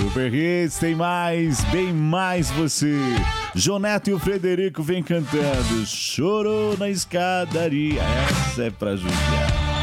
Super Hits, tem mais, bem mais você. Joneto e o Frederico vem cantando. Chorou na escadaria. Essa é pra judiar.